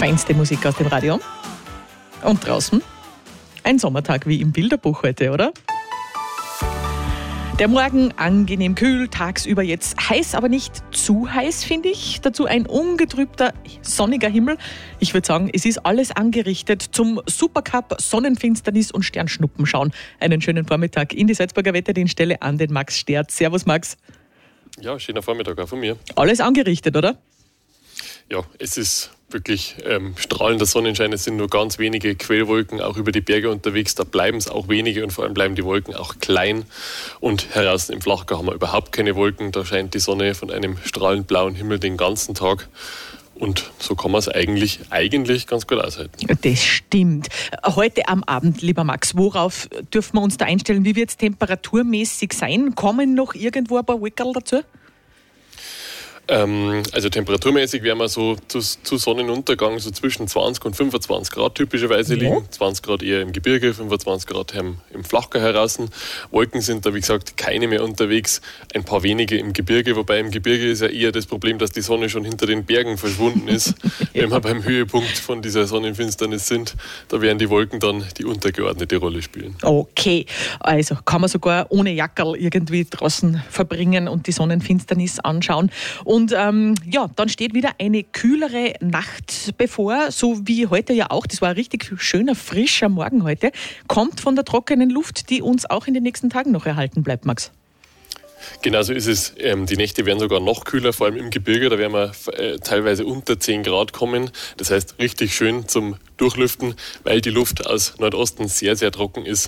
Feinste Musik aus dem Radio. Und draußen ein Sommertag wie im Bilderbuch heute, oder? Der Morgen angenehm kühl, tagsüber jetzt heiß, aber nicht zu heiß, finde ich. Dazu ein ungetrübter, sonniger Himmel. Ich würde sagen, es ist alles angerichtet zum Supercup, Sonnenfinsternis und Sternschnuppen schauen. Einen schönen Vormittag in die Salzburger Wetterdienststelle an den Max Sterz. Servus Max. Ja, schöner Vormittag auch von mir. Alles angerichtet, oder? Ja, es ist wirklich strahlender Sonnenschein. Es sind nur ganz wenige Quellwolken auch über die Berge unterwegs. Da bleiben es auch wenige und vor allem bleiben die Wolken auch klein. Und heraus im Flachgau haben wir überhaupt keine Wolken. Da scheint die Sonne von einem strahlend blauen Himmel den ganzen Tag. Und so kann man es eigentlich ganz gut aushalten. Das stimmt. Heute am Abend, lieber Max, worauf dürfen wir uns da einstellen? Wie wird es temperaturmäßig sein? Kommen noch irgendwo ein paar Wickerl dazu? Also temperaturmäßig werden wir so zu Sonnenuntergang so zwischen 20 und 25 Grad typischerweise liegen. 20 Grad eher im Gebirge, 25 Grad im Flachgau heraus. Wolken sind da, wie gesagt, keine mehr unterwegs. Ein paar wenige im Gebirge, wobei im Gebirge ist ja eher das Problem, dass die Sonne schon hinter den Bergen verschwunden ist. Wenn wir beim Höhepunkt von dieser Sonnenfinsternis sind, da werden die Wolken dann die untergeordnete Rolle spielen. Okay, also kann man sogar ohne Jackerl irgendwie draußen verbringen und die Sonnenfinsternis anschauen. Und dann steht wieder eine kühlere Nacht bevor, so wie heute ja auch. Das war ein richtig schöner, frischer Morgen heute. Kommt von der trockenen Luft, die uns auch in den nächsten Tagen noch erhalten bleibt, Max. Genau so ist es. Die Nächte werden sogar noch kühler, vor allem im Gebirge. Da werden wir teilweise unter 10 Grad kommen. Das heißt, richtig schön zum Durchlüften, weil die Luft aus Nordosten sehr, sehr trocken ist.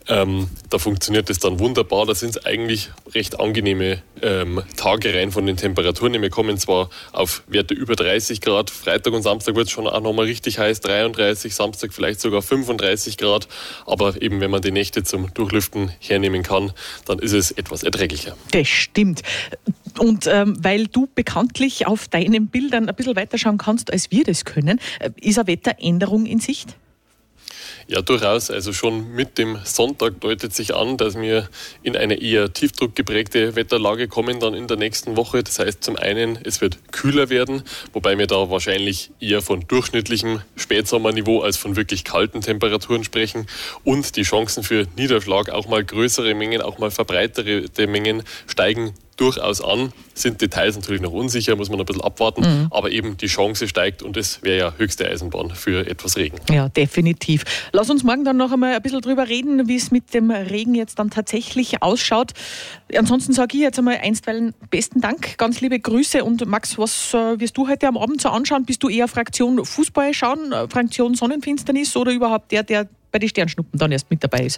Da funktioniert das dann wunderbar. Da sind es eigentlich recht angenehme Tage rein von den Temperaturen. Wir kommen zwar auf Werte über 30 Grad. Freitag und Samstag wird es schon auch nochmal richtig heiß, 33, Samstag vielleicht sogar 35 Grad. Aber eben, wenn man die Nächte zum Durchlüften hernehmen kann, dann ist es etwas erträglicher. Das stimmt. Und weil du bekanntlich auf deinen Bildern ein bisschen weiter schauen kannst, als wir das können, ist eine Wetteränderung in Sicht? Ja, durchaus. Also schon mit dem Sonntag deutet sich an, dass wir in eine eher tiefdruckgeprägte Wetterlage kommen dann in der nächsten Woche. Das heißt zum einen, es wird kühler werden, wobei wir da wahrscheinlich eher von durchschnittlichem Spätsommerniveau als von wirklich kalten Temperaturen sprechen. Und die Chancen für Niederschlag, auch mal größere Mengen, auch mal verbreiterte Mengen steigen durchaus an. Sind Details natürlich noch unsicher, muss man ein bisschen abwarten. Aber eben die Chance steigt und es wäre ja höchste Eisenbahn für etwas Regen. Ja, definitiv. Lass uns morgen dann noch einmal ein bisschen drüber reden, wie es mit dem Regen jetzt dann tatsächlich ausschaut. Ansonsten sage ich jetzt einmal einstweilen besten Dank, ganz liebe Grüße. Und Max, was wirst du heute am Abend so anschauen? Bist du eher Fraktion Fußball schauen, Fraktion Sonnenfinsternis oder überhaupt der bei den Sternschnuppen dann erst mit dabei ist?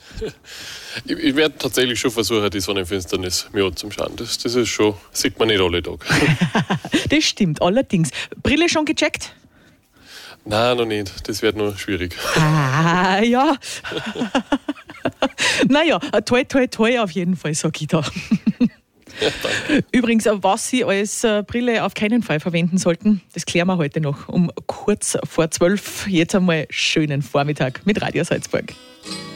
Ich werde tatsächlich schon versuchen, die Sonnenfinsternis mir anzuschauen. Das ist schon, sieht man nicht alle Tage. Das stimmt, allerdings. Brille schon gecheckt? Nein, noch nicht. Das wird noch schwierig. Ja. Naja, toi, toi, toi auf jeden Fall, sag ich da. Ja, danke. Übrigens, was Sie als Brille auf keinen Fall verwenden sollten, das klären wir heute noch um kurz vor 12. Jetzt einmal schönen Vormittag mit Radio Salzburg.